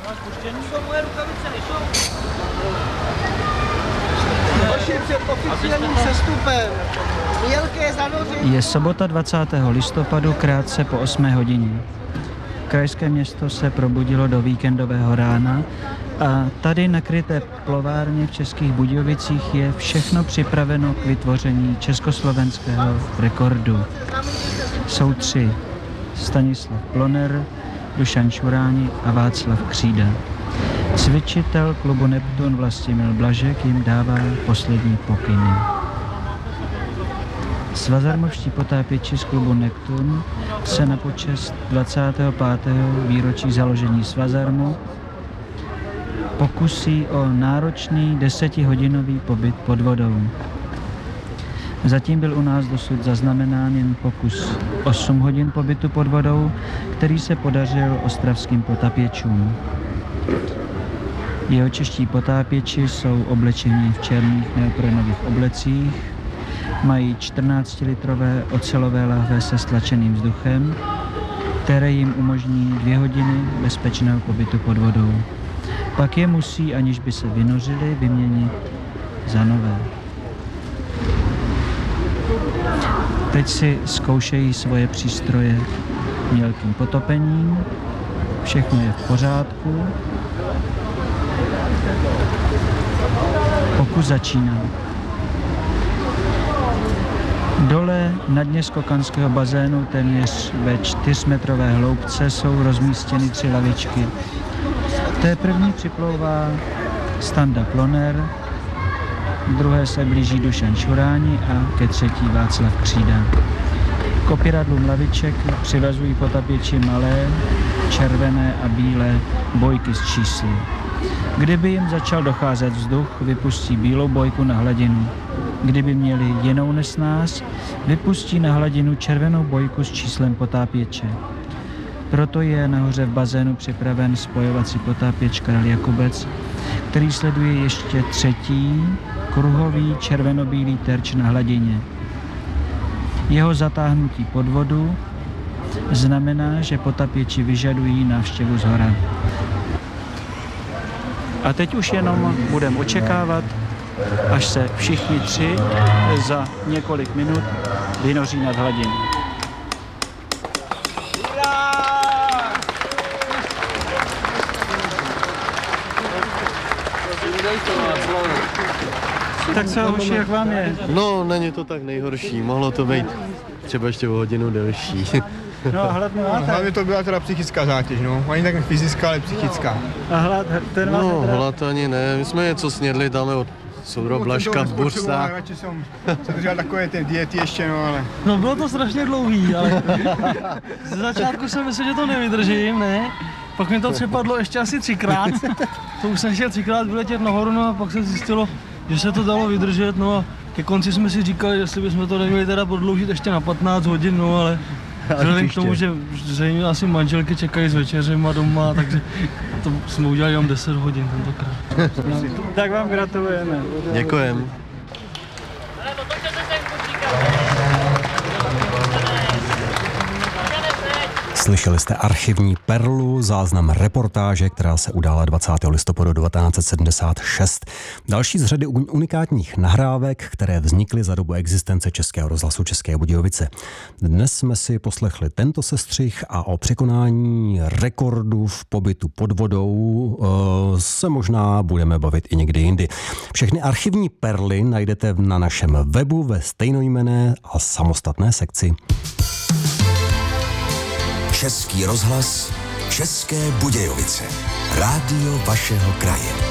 Jsou moje rukavice, nejsou? Před oficiálním sestupem. Mělké zanoření. Je sobota 20. listopadu krátce po 8 hodině. Krajské město se probudilo do víkendového rána a tady na kryté plovárně v Českých Budějovicích je všechno připraveno k vytvoření československého rekordu. Jsou 3. Stanislav Ploner, Dušan Šuráni a Václav Křída. Cvičitel klubu Neptun Vlastimil Blažek jim dává poslední pokyny. Svazarmovští potápěči z klubu Neptun se na počest 25. výročí založení Svazarmu pokusí o náročný 10hodinový pobyt pod vodou. Zatím byl u nás dosud zaznamenán jen pokus 8 hodin pobytu pod vodou, který se podařil ostravským potápěčům. Jeho čeští potápěči jsou oblečeni v černých neoprenových oblecích, mají 14-litrové ocelové lahve se stlačeným vzduchem, které jim umožní 2 hodiny bezpečného pobytu pod vodou. Pak je musí, aniž by se vynořili, vyměnit za nové. Teď si zkoušejí svoje přístroje mělkým potopením, všechno je v pořádku. Pokus začíná. Dole na dně skokanského bazénu téměř ve 4metrové hloubce jsou rozmístěny 3 lavičky. Té první připlouvá Standa Ploner, druhé se blíží Dušan Šuráni a ke třetí Václav Křída. K opěradlům laviček přivazují potápěči malé, červené a bílé bojky s čísly. Kdyby jim začal docházet vzduch, vypustí bílou bojku na hladinu. Kdyby měli jinou nesnáz, vypustí na hladinu červenou bojku s číslem potápěče. Proto je nahoře v bazénu připraven spojovací potápěč Karel Jakubec, který sleduje ještě 3. kruhový červenobílý terč na hladině. Jeho zatáhnutí pod vodu znamená, že potápěči vyžadují návštěvu zhora. A teď už jenom budeme očekávat, až se všichni 3 za několik minut vynoří nad hladinu. Tak co, hoši, jak vám je? No, není to tak nejhorší, mohlo to být třeba ještě o hodinu delší. No a hlad máte? Hlavně to byla teda psychická zátěž, no. Ani tak fyzická, ale psychická. A hlad, ten vás No, teda... hlad ani ne, my jsme něco snědli, dáme od soudro Blažka v Bursách. Radši jsem se držel takové ty diety ještě, no ale... No bylo to strašně dlouhý, ale ze začátku jsem myslel, že to nevydržím, ne? Pak mi to přepadlo ještě asi 3krát. To už jsem chtěl 3krát vyletět nahoru, no a pak se zjistilo, že se to dalo vydržet, no a ke konci jsme si říkali, jestli bychom to neměli teda prodloužit ještě na 15 hodin, no ale vzhledem k tomu, že zřejmě asi manželky čekají s večeřem a doma, takže to jsme udělali jenom 10 hodin tentokrát. Tak vám gratulujeme. Děkujem. Slyšeli jste archivní perlu, záznam reportáže, která se udála 20. listopadu 1976. Další z řady unikátních nahrávek, které vznikly za dobu existence Českého rozhlasu České Budějovice. Dnes jsme si poslechli tento sestřih a o překonání rekordu v pobytu pod vodou se možná budeme bavit i někdy jindy. Všechny archivní perly najdete na našem webu ve stejnojmenné a samostatné sekci. Český rozhlas, České Budějovice. Rádio vašeho kraje.